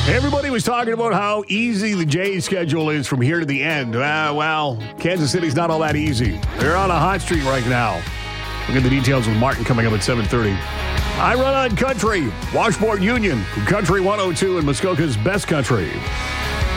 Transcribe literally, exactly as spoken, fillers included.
Everybody was talking about how easy the Jays schedule is from here to the end. Uh, well, Kansas City's not all that easy. They're on a hot streak right now. We'll get the details with Martin coming up at seven thirty. I run on country. Washboard Union from Country one oh two and Muskoka's Best Country.